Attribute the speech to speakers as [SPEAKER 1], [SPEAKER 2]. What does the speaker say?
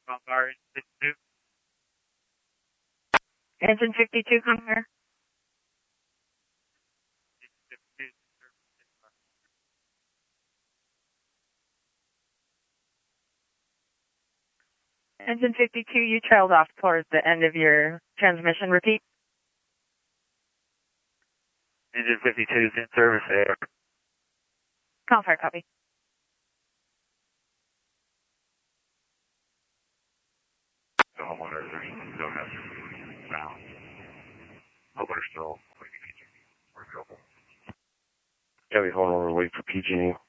[SPEAKER 1] Car 52.
[SPEAKER 2] Engine 52, Conquer. Engine 52, you trailed off towards the end of your transmission. Repeat.
[SPEAKER 1] Engine 52 is in service there.
[SPEAKER 2] Confire, copy.
[SPEAKER 1] The homeowners don't have sound. Homeowners still waiting for PG&E. Yeah, we hold on, we're waiting for PG&E.